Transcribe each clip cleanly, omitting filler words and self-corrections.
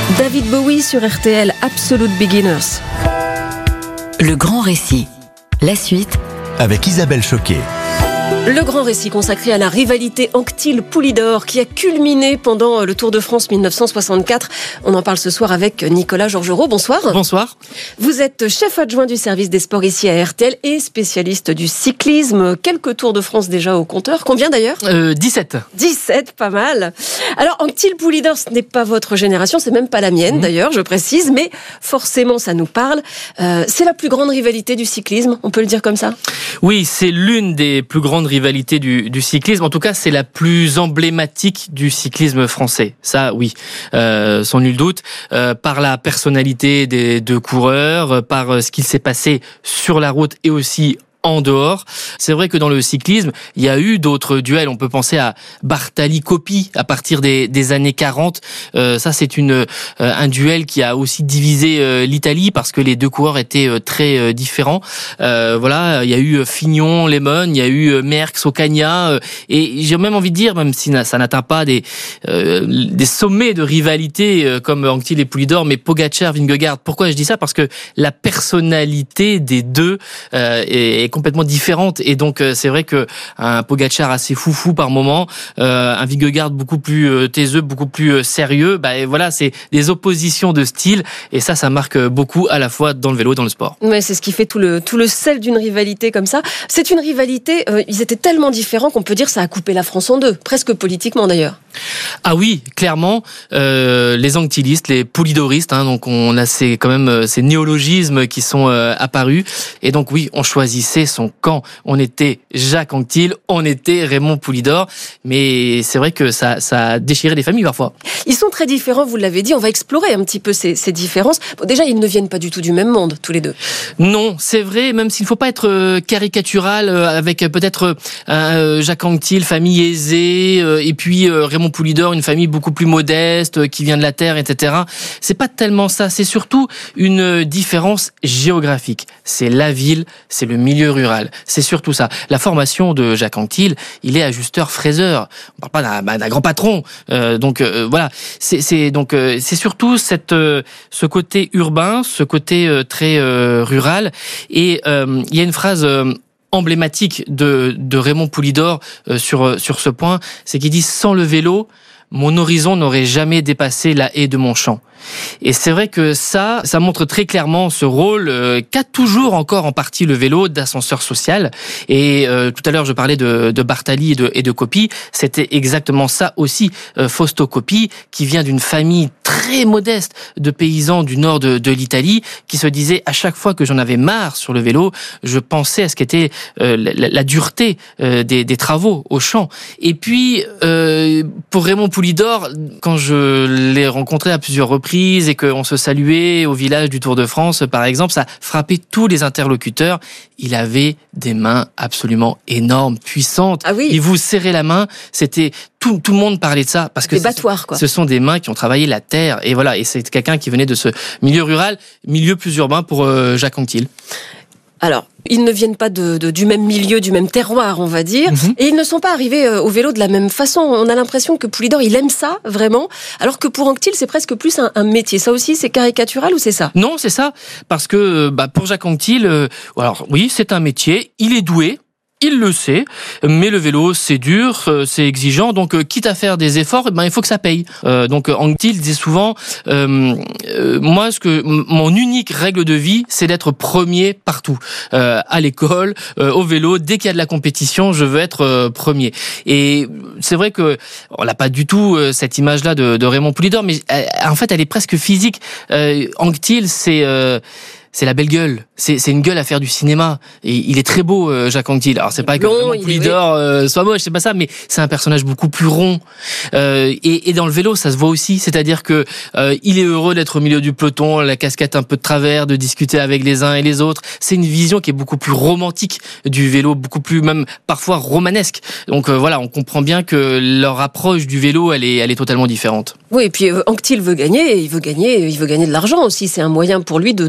David Bowie sur RTL, Absolute Beginners. Le grand récit. La suite avec Isabelle Choquet. Le grand récit consacré à la rivalité Anquetil-Poulidor qui a culminé pendant le Tour de France 1964. On en parle ce soir avec Nicolas Georgerot. Bonsoir. Bonsoir. Vous êtes chef adjoint du service des sports ici à RTL et spécialiste du cyclisme. Quelques Tours de France déjà au compteur. Combien d'ailleurs ? 17. 17, pas mal. Alors Anquetil-Poulidor, ce n'est pas votre génération, c'est même pas la mienne d'ailleurs, je précise, mais forcément ça nous parle. C'est la plus grande rivalité du cyclisme, on peut le dire comme ça ? Oui, c'est l'une des plus grandes rivalités du cyclisme. En tout cas, c'est la plus emblématique du cyclisme français. Ça, oui, sans nul doute. Par la personnalité des deux coureurs, par ce qu'il s'est passé sur la route et aussi en dehors. C'est vrai que dans le cyclisme, il y a eu d'autres duels. On peut penser à Bartali-Coppi à partir des années 40. Ça, c'est un duel qui a aussi divisé l'Italie parce que les deux coureurs étaient très différents. Voilà, il y a eu Fignon-Lemon, il y a eu Merckx-Ocaña, et j'ai même envie de dire, même si ça n'atteint pas des sommets de rivalité comme Anquetil et Poulidor, mais Pogačar-Vingegaard. Pourquoi je dis ça ? Parce que la personnalité des deux est complètement différente, et donc c'est vrai que un Pogačar assez foufou par moment, un Vingegaard beaucoup plus taiseux, beaucoup plus sérieux, voilà, c'est des oppositions de style, et ça marque beaucoup à la fois dans le vélo et dans le sport. Ouais, c'est ce qui fait tout le sel d'une rivalité comme ça. C'est une rivalité, ils étaient tellement différents qu'on peut dire ça a coupé la France en deux, presque politiquement d'ailleurs. Ah oui, clairement, les anquetilistes, les poulidoristes, donc on a ces néologismes qui sont apparus, et donc oui, on choisissait son camp. On était Jacques Anquetil, on était Raymond Poulidor, mais c'est vrai que ça a déchiré les familles parfois. Ils sont très différents, vous l'avez dit, on va explorer un petit peu ces différences. Bon, déjà, ils ne viennent pas du tout du même monde, tous les deux. Non, c'est vrai, même s'il ne faut pas être caricatural, avec peut-être Jacques Anquetil, famille aisée, et puis Raymond Poulidor, une famille beaucoup plus modeste, qui vient de la terre, etc. C'est pas tellement ça, c'est surtout une différence géographique. C'est la ville, c'est le milieu rural. C'est surtout ça. La formation de Jacques Anquetil, il est ajusteur-fraiseur. On parle pas d'un grand patron. Voilà. C'est surtout ce côté urbain, ce côté très rural. Et il y a une phrase emblématique de Raymond Poulidor sur ce point, c'est qu'il dit: sans le vélo, mon horizon n'aurait jamais dépassé la haie de mon champ. Et c'est vrai que ça montre très clairement ce rôle qu'a toujours encore en partie le vélo d'ascenseur social. Et tout à l'heure, je parlais de Bartali et de Coppi. C'était exactement ça aussi. Fausto Coppi, qui vient d'une famille très modeste de paysans du nord de l'Italie, qui se disait à chaque fois que j'en avais marre sur le vélo, je pensais à ce qu'était la dureté des travaux au champ. Et puis, pour Raymond Poulidor, quand je l'ai rencontré à plusieurs reprises et qu'on se saluait au village du Tour de France, par exemple, ça frappait tous les interlocuteurs. Il avait des mains absolument énormes, puissantes. Ah oui. Il vous serrait la main, c'était tout le monde parlait de ça parce que des battoirs, quoi. Ce sont des mains qui ont travaillé la terre, et voilà, et c'est quelqu'un qui venait de ce milieu rural, milieu plus urbain pour Jacques Anquetil. Alors, ils ne viennent pas du même milieu, du même terroir, on va dire, et ils ne sont pas arrivés au vélo de la même façon. On a l'impression que Poulidor, il aime ça, vraiment, alors que pour Anquetil, c'est presque plus un métier. Ça aussi, c'est caricatural ou c'est ça ? Non, c'est ça, parce que pour Jacques Anquetil, alors oui, c'est un métier, il est doué, il le sait, mais le vélo, c'est dur, c'est exigeant, donc quitte à faire des efforts, il faut que ça paye. Donc Anquetil disait souvent, moi, mon unique règle de vie, c'est d'être premier partout, à l'école, au vélo, dès qu'il y a de la compétition, je veux être premier. Et c'est vrai que on n'a pas du tout cette image-là de Raymond Poulidor, mais en fait, elle est presque physique. Anquetil, c'est la belle gueule. C'est une gueule à faire du cinéma. Et il est très beau, Jacques Anquetil. Alors c'est pas que Raymond Poulidor soit moche, c'est pas ça, mais c'est un personnage beaucoup plus rond. Et dans le vélo, ça se voit aussi. C'est-à-dire que il est heureux d'être au milieu du peloton, la casquette un peu de travers, de discuter avec les uns et les autres. C'est une vision qui est beaucoup plus romantique du vélo, beaucoup plus même parfois romanesque. Donc voilà, on comprend bien que leur approche du vélo, elle est totalement différente. Oui, et puis Anquetil veut gagner, il veut gagner de l'argent aussi. C'est un moyen pour lui de bien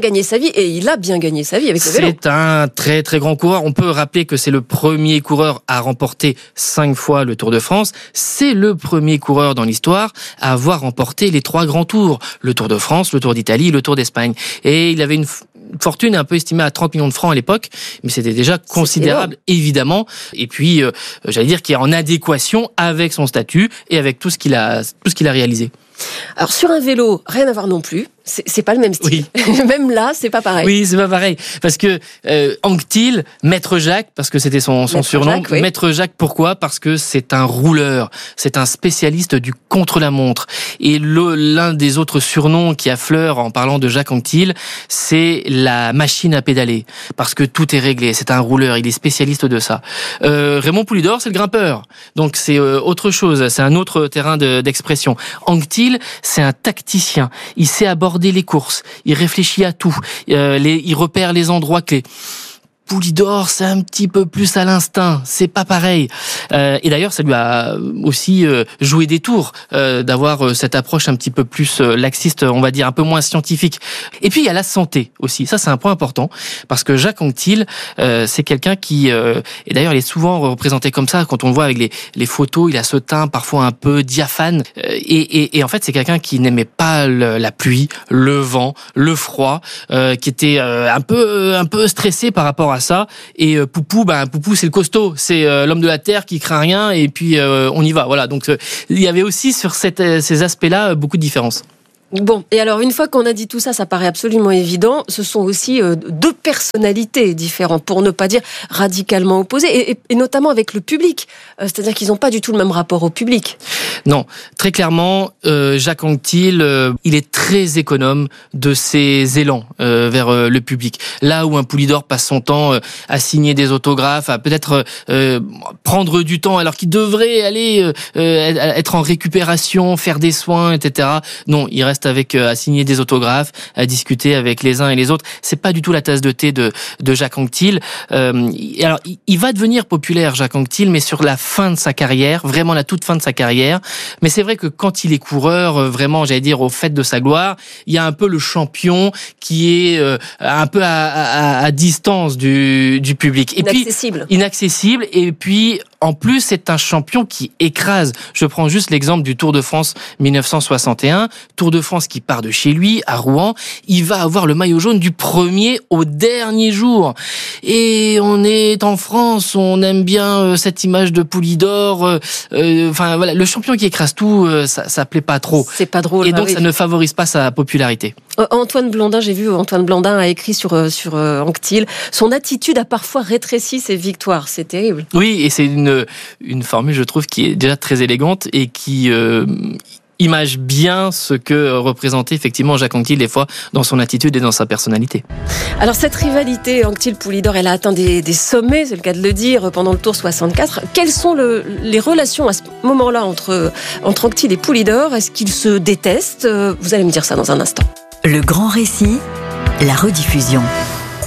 gagné sa vie, et il a bien gagné sa vie avec le vélo. C'est un très très grand coureur. On peut rappeler que c'est le premier coureur à remporter 5 fois le Tour de France. C'est le premier coureur dans l'histoire à avoir remporté les 3 grands tours. Le Tour de France, le Tour d'Italie, le Tour d'Espagne. Et il avait une fortune un peu estimée à 30 millions de francs à l'époque, mais c'était déjà considérable, évidemment. Et puis, j'allais dire qu'il est en adéquation avec son statut et avec tout ce qu'il a réalisé. Alors sur un vélo, rien à voir non plus. C'est pas le même style. Oui. Même là, c'est pas pareil. Oui, c'est pas pareil. Parce que Anquetil, Maître Jacques, parce que c'était son surnom. Jacques, oui. Maître Jacques, pourquoi ? Parce que c'est un rouleur. C'est un spécialiste du contre-la-montre. Et l'un des autres surnoms qui affleure en parlant de Jacques Anquetil, c'est la machine à pédaler. Parce que tout est réglé. C'est un rouleur. Il est spécialiste de ça. Raymond Poulidor, c'est le grimpeur. Donc c'est autre chose. C'est un autre terrain d'expression. Anquetil, c'est un tacticien. Il sait aborder les courses, il réfléchit à tout, il repère les endroits clés. Poulidor, c'est un petit peu plus à l'instinct, c'est pas pareil. Et d'ailleurs, ça lui a aussi joué des tours d'avoir cette approche un petit peu plus laxiste, on va dire un peu moins scientifique. Et puis il y a la santé aussi. Ça, c'est un point important parce que Jacques Anquetil, c'est quelqu'un qui, et d'ailleurs, il est souvent représenté comme ça quand on le voit avec les photos. Il a ce teint parfois un peu diaphane. Et en fait, c'est quelqu'un qui n'aimait pas la pluie, le vent, le froid, qui était un peu stressé par rapport à ça. Et Poupou, Poupou, c'est le costaud, c'est l'homme de la terre qui craint rien et puis on y va. Voilà. Donc il y avait aussi sur ces aspects-là beaucoup de différences. Bon, et alors une fois qu'on a dit tout ça, ça paraît absolument évident, ce sont aussi 2 personnalités différentes, pour ne pas dire radicalement opposées, et notamment avec le public, c'est-à-dire qu'ils n'ont pas du tout le même rapport au public. Non, très clairement, Jacques Anquetil, il est très économe de ses élans vers le public. Là où un Poulidor passe son temps à signer des autographes, à peut-être prendre du temps alors qu'il devrait aller être en récupération, faire des soins, etc. Non, il reste à signer des autographes, à discuter avec les uns et les autres. C'est pas du tout la tasse de thé de Jacques Anquetil. Alors, il va devenir populaire, Jacques Anquetil, mais sur la fin de sa carrière, vraiment la toute fin de sa carrière. Mais c'est vrai que quand il est coureur, vraiment, j'allais dire, au fait de sa gloire, il y a un peu le champion qui est un peu à distance du public. Et inaccessible. Puis, inaccessible. Et puis, en plus, c'est un champion qui écrase. Je prends juste l'exemple du Tour de France 1961. Tour de France qui part de chez lui, à Rouen. Il va avoir le maillot jaune du premier au dernier jour. Et on est en France, on aime bien cette image de Poulidor. Enfin, voilà, le champion qui écrase tout, ça plaît pas trop. C'est pas drôle. Et donc, ça ne favorise pas sa popularité. Antoine Blondin, j'ai vu, Antoine Blondin a écrit sur Anquetil. Son attitude a parfois rétréci ses victoires. C'est terrible. Oui, et c'est une formule, je trouve, qui est déjà très élégante et qui image bien ce que représentait effectivement Jacques Anquetil des fois dans son attitude et dans sa personnalité. Alors cette rivalité Anquetil-Poulidor, elle a atteint des sommets, c'est le cas de le dire, pendant le Tour 64. Quelles sont les relations à ce moment-là entre Anquetil et Poulidor ? Est-ce qu'ils se détestent ? Vous allez me dire ça dans un instant. Le grand récit, la rediffusion.